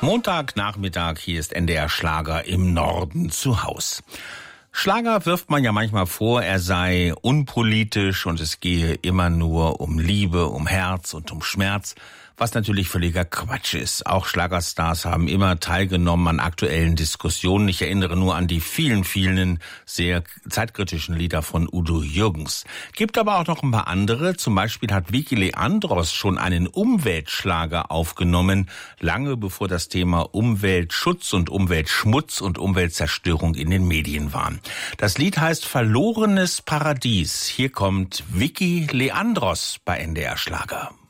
Montagnachmittag, hier ist NDR Schlager im Norden zu Haus. Schlager wirft man ja manchmal vor, er sei unpolitisch und es gehe immer nur um Liebe, um Herz und um Schmerz, was natürlich völliger Quatsch ist. Auch Schlagerstars haben immer teilgenommen an aktuellen Diskussionen. Ich erinnere nur an die vielen, vielen sehr zeitkritischen Lieder von Udo Jürgens. Gibt aber auch noch ein paar andere. Zum Beispiel hat Vicky Leandros schon einen Umweltschlager aufgenommen, lange bevor das Thema Umweltschutz und Umweltschmutz und Umweltzerstörung in den Medien waren. Das Lied heißt Verlorenes Paradies. Hier kommt Vicky Leandros bei NDR Schlager.